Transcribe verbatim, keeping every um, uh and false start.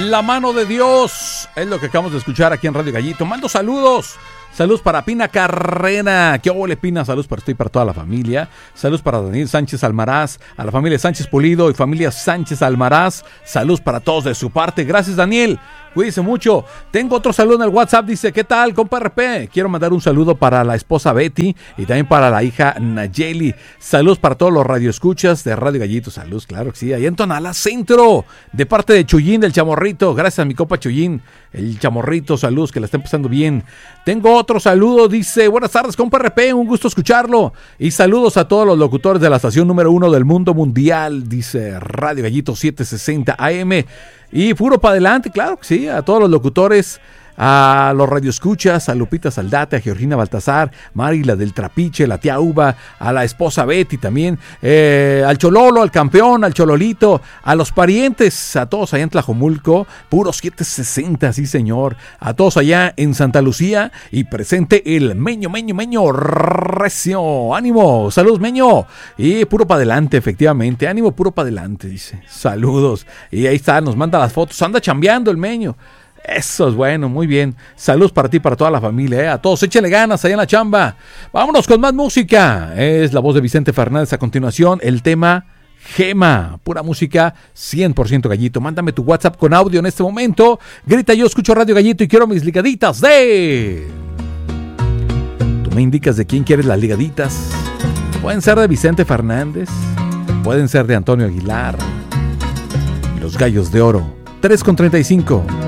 La mano de Dios es lo que acabamos de escuchar aquí en Radio Gallito. Mando saludos. Saludos para Pina Carrera. ¿Qué ole, Pina? Saludos para usted y para toda la familia. Saludos para Daniel Sánchez Almaraz, a la familia Sánchez Pulido y familia Sánchez Almaraz. Saludos para todos de su parte. Gracias, Daniel. Cuídese mucho. Tengo otro saludo en el WhatsApp. Dice, ¿qué tal, compa R P? Quiero mandar un saludo para la esposa Betty y también para la hija Nayeli. Saludos para todos los radioescuchas de Radio Gallito. Saludos, claro que sí. Ahí en Tonalá Centro, de parte de Chuyín del Chamorrito. Gracias a mi compa Chuyín, el Chamorrito. Saludos, que la estén pasando bien. Tengo otro saludo. Dice, buenas tardes, compa R P. Un gusto escucharlo. Y saludos a todos los locutores de la estación número uno del mundo mundial. Dice Radio Gallito setecientos sesenta A M. Y puro para adelante, claro que sí, a todos los locutores, a los radioescuchas, a Lupita Saldate, a Georgina Baltasar, Mari, la del Trapiche, la tía Uva, a la esposa Betty también, eh, al Chololo, al campeón, al Chololito, a los parientes, a todos allá en Tlajomulco, puro setecientos sesenta, sí señor, a todos allá en Santa Lucía y presente el Meño, Meño, Meño, recio, ánimo, saludos Meño, y puro para adelante, efectivamente, ánimo, puro para adelante, dice, saludos, y ahí está, nos manda las fotos, anda chambeando el Meño. Eso es bueno, muy bien. Saludos para ti, para toda la familia, ¿eh? A todos, échenle ganas allá en la chamba. Vámonos con más música. Es la voz de Vicente Fernández a continuación. El tema Gema, pura música cien por ciento Gallito. Mándame tu WhatsApp con audio en este momento. Grita, yo escucho Radio Gallito y quiero mis ligaditas de... Tú me indicas de quién quieres las ligaditas. Pueden ser de Vicente Fernández, pueden ser de Antonio Aguilar. Los Gallos de Oro. tres con treinta y cinco.